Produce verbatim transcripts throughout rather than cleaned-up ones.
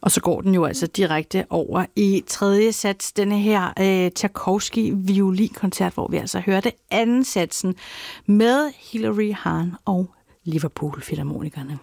Og så går den jo altså direkte over i tredje sats, denne her øh, Tchaikovsky violinkoncert, hvor vi altså hørte anden satsen med Hilary Hahn og Liverpool Filharmonikerne.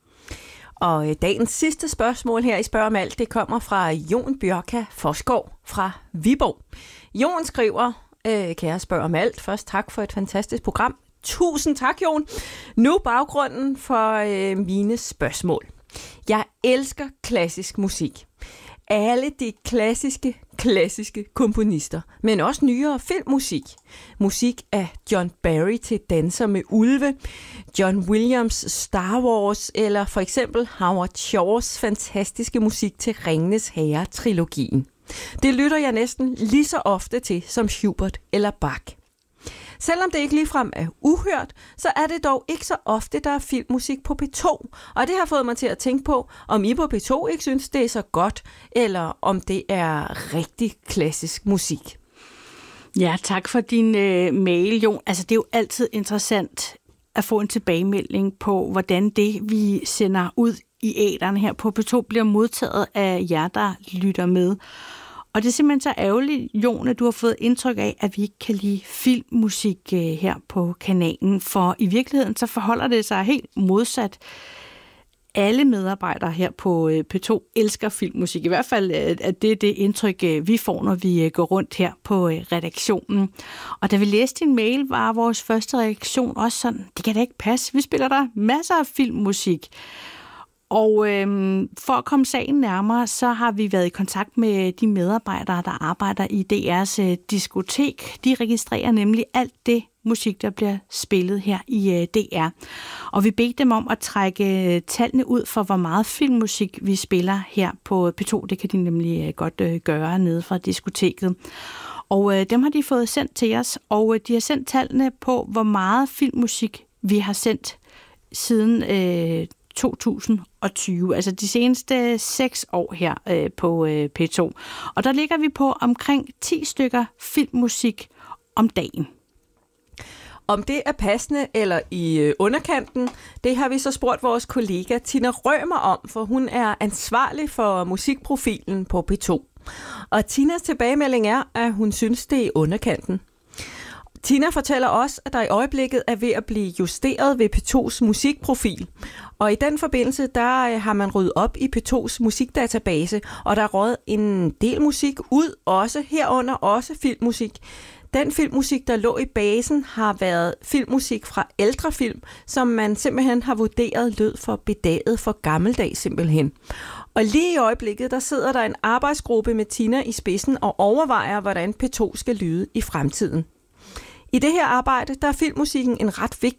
Og dagens sidste spørgsmål her i Spørg om alt, det kommer fra Jon Bjørka Forsgaard fra Viborg. Jon skriver, øh, kære Spørg om alt, først tak for et fantastisk program. Tusind tak, Jon. Nu baggrunden for øh, mine spørgsmål. Jeg elsker klassisk musik. Alle de klassiske, klassiske komponister, men også nyere filmmusik. Musik af John Barry til Danser med ulve, John Williams' Star Wars, eller for eksempel Howard Shaws fantastiske musik til Ringenes Herre-trilogien. Det lytter jeg næsten lige så ofte til som Schubert eller Bach. Selvom det ikke ligefrem er uhørt, så er det dog ikke så ofte, der er filmmusik på P to. Og det har fået mig til at tænke på, om I på P to ikke synes, det er så godt, eller om det er rigtig klassisk musik. Ja, tak for din øh, mail, Jon. Altså, det er jo altid interessant at få en tilbagemelding på, hvordan det, vi sender ud i æteren her på P to, bliver modtaget af jer, der lytter med. Og det er simpelthen så ærgerligt, Jon, at du har fået indtryk af, at vi ikke kan lide filmmusik her på kanalen. For i virkeligheden så forholder det sig helt modsat. Alle medarbejdere her på P to elsker filmmusik. I hvert fald at det er det indtryk, vi får, når vi går rundt her på redaktionen. Og da vi læste din mail, var vores første reaktion også sådan, det kan da ikke passe. Vi spiller der masser af filmmusik. Og øhm, for at komme sagen nærmere, så har vi været i kontakt med de medarbejdere, der arbejder i D R's øh, diskotek. De registrerer nemlig alt det musik, der bliver spillet her i øh, D R. Og vi bedte dem om at trække øh, tallene ud for, hvor meget filmmusik vi spiller her på P to. Det kan de nemlig øh, godt øh, gøre nede fra diskoteket. Og øh, dem har de fået sendt til os, og øh, de har sendt tallene på, hvor meget filmmusik vi har sendt siden øh, to tusind og tyve, altså de seneste seks år her øh, på øh, P to. Og der ligger vi på omkring ti stykker filmmusik om dagen. Om det er passende eller i øh, underkanten, det har vi så spurgt vores kollega Tina Rømer om, for hun er ansvarlig for musikprofilen på P to. Og Tinas tilbagemelding er, at hun synes, det er i underkanten. Tina fortæller også, at der i øjeblikket er ved at blive justeret ved P to's musikprofil. Og i den forbindelse, der har man ryddet op i P to's musikdatabase, og der er røget en del musik ud, også herunder også filmmusik. Den filmmusik, der lå i basen, har været filmmusik fra ældre film, som man simpelthen har vurderet lød for bedaget for gammeldags simpelthen. Og lige i øjeblikket, der sidder der en arbejdsgruppe med Tina i spidsen og overvejer, hvordan P to skal lyde i fremtiden. I det her arbejde, der er filmmusikken en ret vigtig